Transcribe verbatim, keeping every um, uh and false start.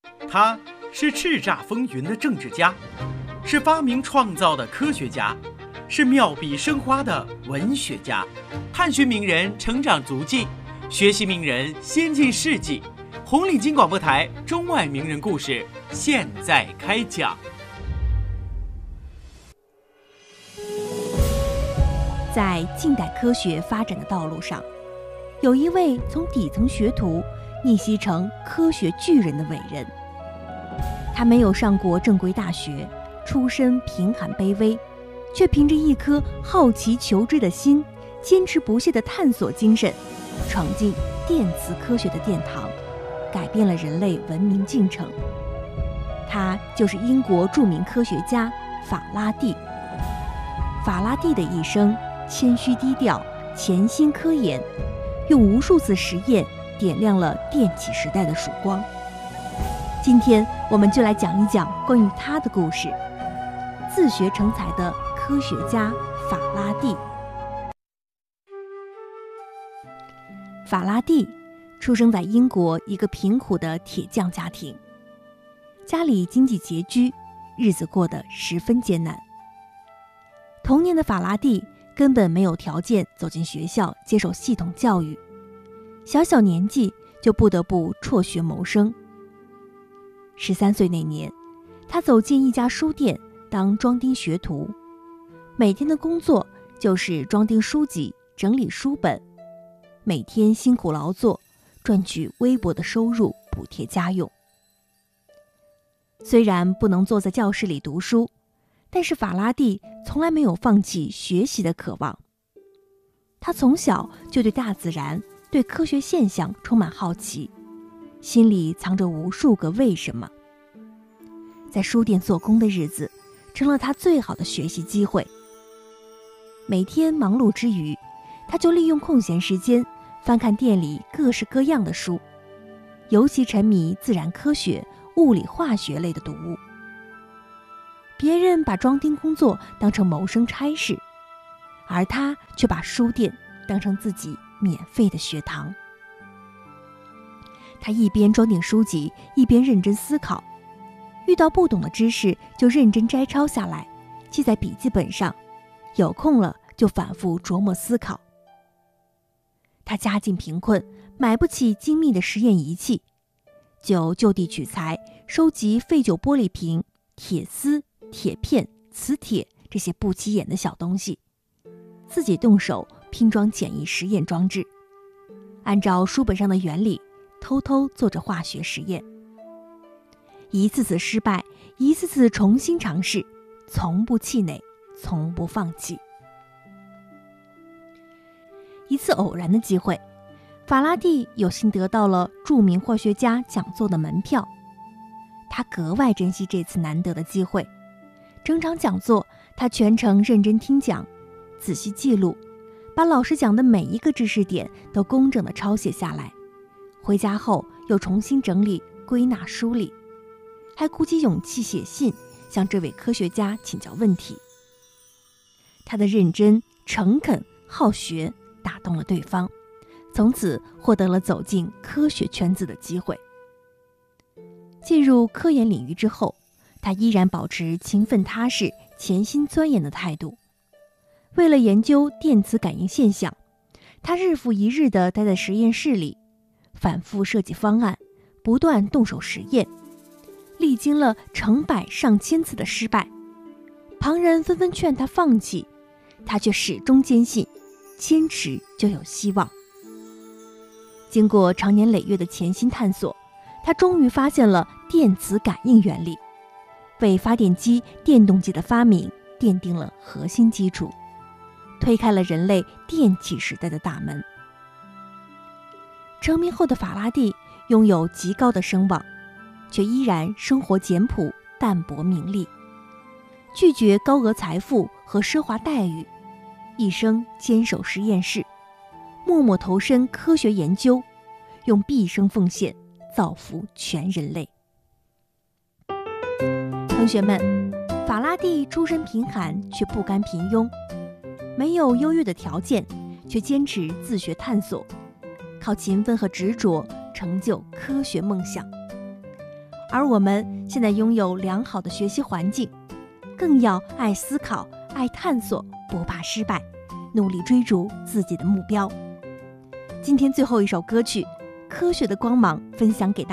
他是叱咤风云的政治家，是发明创造的科学家，是妙笔生花的文学家。探寻名人成长足迹，学习名人先进事迹。红领巾广播台中外名人故事现在开讲。 在近代科学发展的道路上，有一位从底层学徒逆袭成科学巨人的伟人。他没有上过正规大学，出身贫寒卑微，却凭着一颗好奇求知的心，坚持不懈的探索精神，闯进电磁科学的殿堂，改变了人类文明进程。他就是英国著名科学家法拉第。法拉第的一生谦虚低调，潜心科研，用无数次实验点亮了电气时代的曙光。今天我们就来讲一讲关于他的故事，自学成才的科学家法拉第。法拉第出生在英国一个贫苦的铁匠家庭，家里经济拮据，日子过得十分艰难。童年的法拉第根本没有条件走进学校接受系统教育，小小年纪就不得不辍学谋生。十三岁那年，他走进一家书店当装订学徒，每天的工作就是装订书籍、整理书本，每天辛苦劳作，赚取微薄的收入补贴家用。虽然不能坐在教室里读书，但是法拉第从来没有放弃学习的渴望。他从小就对大自然、对科学现象充满好奇，心里藏着无数个为什么。在书店做工的日子成了他最好的学习机会。每天忙碌之余，他就利用空闲时间翻看店里各式各样的书，尤其沉迷自然科学、物理化学类的读物。别人把装订工作当成谋生差事，而他却把书店当成自己免费的学堂。他一边装订书籍，一边认真思考，遇到不懂的知识就认真摘抄下来，记在笔记本上，有空了就反复琢磨思考。他家境贫困，买不起精密的实验仪器，就就地取材，收集废旧玻璃瓶、铁丝、铁片、磁铁这些不起眼的小东西，自己动手拼装简易实验装置，按照书本上的原理偷偷做着化学实验。一次次失败，一次次重新尝试，从不气馁，从不放弃。一次偶然的机会，法拉第有幸得到了著名化学家讲座的门票。他格外珍惜这次难得的机会，整场讲座他全程认真听讲，仔细记录，把老师讲的每一个知识点都工整地抄写下来，回家后又重新整理归纳梳理，还鼓起勇气写信向这位科学家请教问题。他的认真、诚恳、好学打动了对方，从此获得了走进科学圈子的机会。进入科研领域之后，他依然保持勤奋踏实、潜心钻研的态度。为了研究电磁感应现象，他日复一日地待在实验室里，反复设计方案，不断动手实验，历经了成百上千次的失败。旁人纷纷劝他放弃，他却始终坚信，坚持就有希望。经过长年累月的潜心探索，他终于发现了电磁感应原理，为发电机、电动机的发明奠定了核心基础，推开了人类电气时代的大门。成名后的法拉第拥有极高的声望，却依然生活简朴，淡泊名利，拒绝高额财富和奢华待遇，一生坚守实验室，默默投身科学研究，用毕生奉献造福全人类。同学们，法拉第出身贫寒却不甘平庸，没有优越的条件，却坚持自学探索，靠勤奋和执着成就科学梦想。 而我们现在拥有良好的学习环境，更要爱思考、爱探索，不怕失败，努力追逐自己的目标。今天最后一首歌曲《科学的光芒》分享给大家。